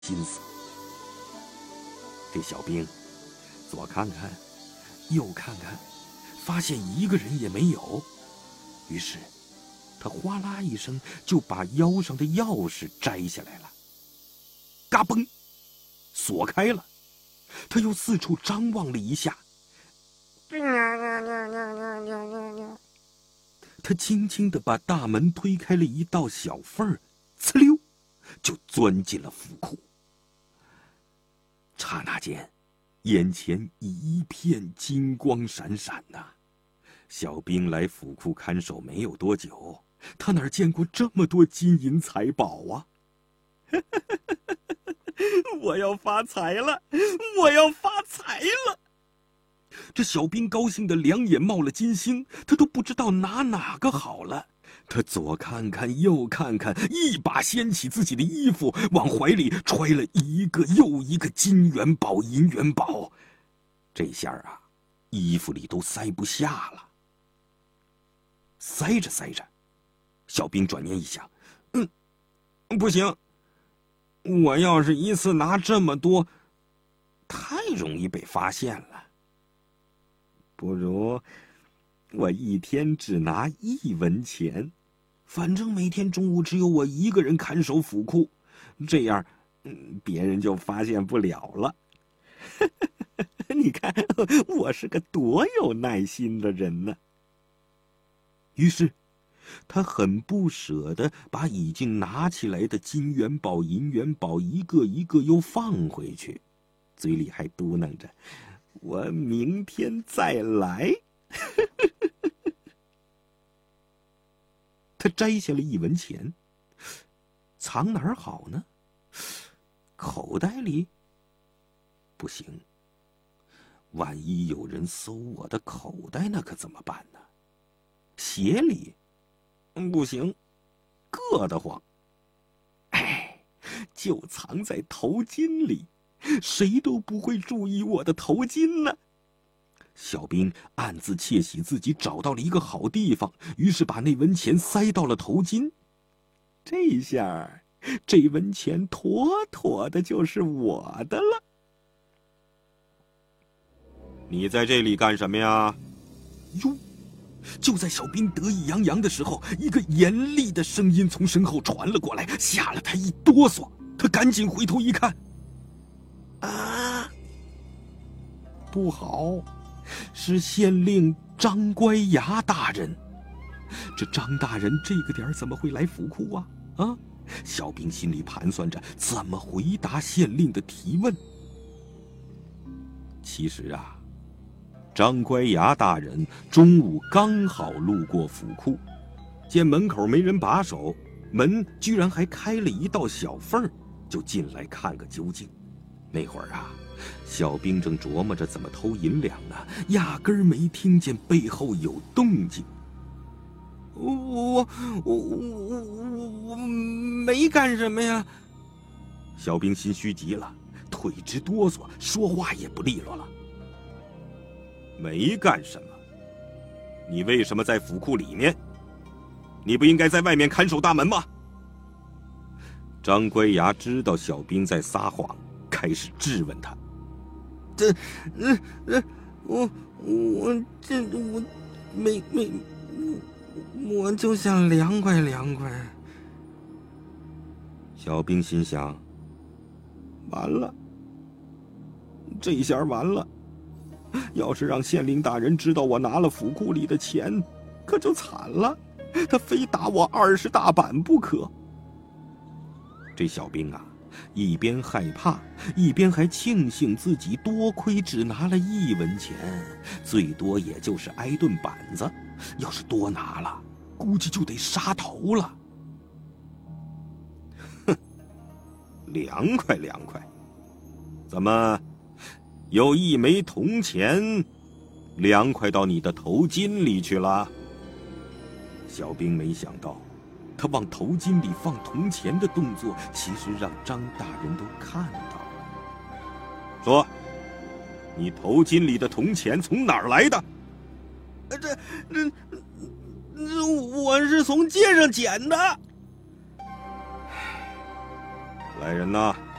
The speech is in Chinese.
心思。这小兵左看看，右看看，发现一个人也没有，于是他哗啦一声就把腰上的钥匙摘下来了，嘎嘣，锁开了。他又四处张望了一下，他轻轻地把大门推开了一道小缝儿，呲溜，就钻进了府库。刹那间，眼前一片金光闪闪呐！小兵来府库看守没有多久，他哪见过这么多金银财宝啊？我要发财了！我要发财了！这小兵高兴得两眼冒了金星，他都不知道拿哪个好了。他左看看右看看，一把掀起自己的衣服，往怀里揣了一个又一个金元宝银元宝。这下啊，衣服里都塞不下了。塞着塞着，小兵转念一想，不行，我要是一次拿这么多，太容易被发现了。不如我一天只拿1文钱，反正每天中午只有我一个人看守府库，这样别人就发现不了了。你看我是个多有耐心的人呢。于是他很不舍地把已经拿起来的金元宝银元宝一个一个又放回去，嘴里还嘟囔着，我明天再来。他摘下了1文钱，藏哪儿好呢？口袋里？不行，万一有人搜我的口袋，那可怎么办呢？鞋里？不行，硌得慌。哎，就藏在头巾里，谁都不会注意我的头巾呢。小兵暗自窃喜自己找到了一个好地方，于是把那文钱塞到了头巾。这下，这文钱妥妥的就是我的了。你在这里干什么呀？哟！就在小兵得意洋洋的时候，一个严厉的声音从身后传了过来，吓了他一哆嗦。他赶紧回头一看，啊，不好，是县令张乖崖大人。这张大人这个点儿怎么会来府库啊？啊！小兵心里盘算着怎么回答县令的提问。其实啊，张乖崖大人中午刚好路过府库，见门口没人把守，门居然还开了一道小缝，就进来看个究竟。那会儿啊，小兵正琢磨着怎么偷银两呢，压根儿没听见背后有动静。我没干什么呀！小兵心虚极了，腿直哆嗦，说话也不利落了。没干什么？你为什么在府库里面？你不应该在外面看守大门吗？张乖崖知道小兵在撒谎，开始质问他。我就想凉快凉快。小兵心想，完了，这下完了。要是让县令大人知道我拿了府库里的钱，可就惨了，他非打我20大板不可。这小兵啊，一边害怕，一边还庆幸自己多亏只拿了1文钱，最多也就是挨顿板子，要是多拿了，估计就得杀头了。哼，凉快凉快，怎么有1枚铜钱凉快到你的头巾里去了？小兵没想到，他往头巾里放铜钱的动作，其实让张大人都看到了。说，你头巾里的铜钱从哪儿来的？我是从街上捡的。来人呐！